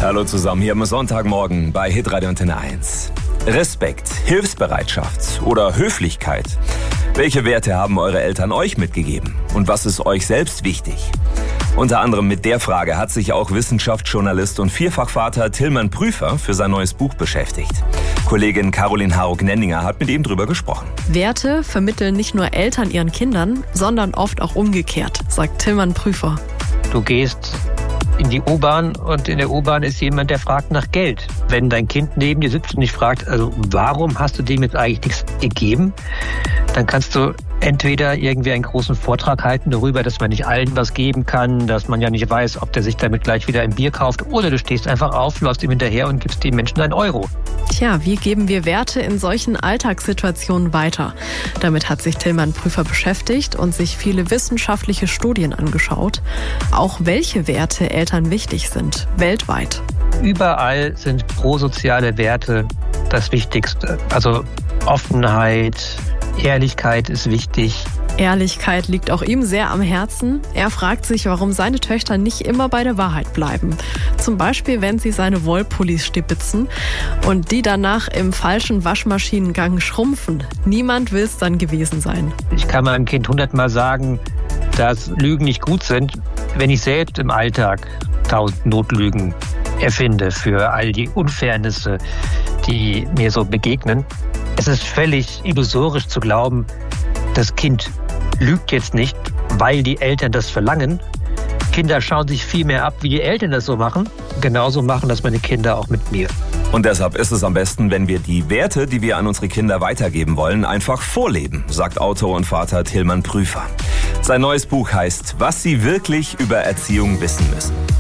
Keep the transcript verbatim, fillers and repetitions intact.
Hallo zusammen, hier am Sonntagmorgen bei Hitradio Antenne eins. Respekt, Hilfsbereitschaft oder Höflichkeit. Welche Werte haben eure Eltern euch mitgegeben? Und was ist euch selbst wichtig? Unter anderem mit der Frage hat sich auch Wissenschaftsjournalist und Vierfachvater Tilman Prüfer für sein neues Buch beschäftigt. Kollegin Caroline Haruk-Nenninger hat mit ihm drüber gesprochen. Werte vermitteln nicht nur Eltern ihren Kindern, sondern oft auch umgekehrt, sagt Tilman Prüfer. Du gehst in die U-Bahn und in der U-Bahn ist jemand, der fragt nach Geld. Wenn dein Kind neben dir sitzt und dich fragt, also warum hast du dem jetzt eigentlich nichts gegeben, dann kannst du entweder irgendwie einen großen Vortrag halten darüber, dass man nicht allen was geben kann, dass man ja nicht weiß, ob der sich damit gleich wieder ein Bier kauft, oder du stehst einfach auf, läufst ihm hinterher und gibst dem Menschen einen Euro. Tja, wie geben wir Werte in solchen Alltagssituationen weiter? Damit hat sich Tilman Prüfer beschäftigt und sich viele wissenschaftliche Studien angeschaut. Auch welche Werte Eltern wichtig sind, weltweit. Überall sind prosoziale Werte das Wichtigste. Also Offenheit, Ehrlichkeit ist wichtig. Ehrlichkeit liegt auch ihm sehr am Herzen. Er fragt sich, warum seine Töchter nicht immer bei der Wahrheit bleiben. Zum Beispiel, wenn sie seine Wollpullis stibitzen und die danach im falschen Waschmaschinengang schrumpfen. Niemand will es dann gewesen sein. Ich kann meinem Kind hundertmal sagen, dass Lügen nicht gut sind. Wenn ich selbst im Alltag tausend Notlügen erfinde für all die Unfairnisse, die mir so begegnen, es ist völlig illusorisch zu glauben, das Kind lügt jetzt nicht, weil die Eltern das verlangen. Kinder schauen sich viel mehr ab, wie die Eltern das so machen. Genauso machen das meine Kinder auch mit mir. Und deshalb ist es am besten, wenn wir die Werte, die wir an unsere Kinder weitergeben wollen, einfach vorleben, sagt Autor und Vater Tilman Prüfer. Sein neues Buch heißt, was Sie wirklich über Erziehung wissen müssen.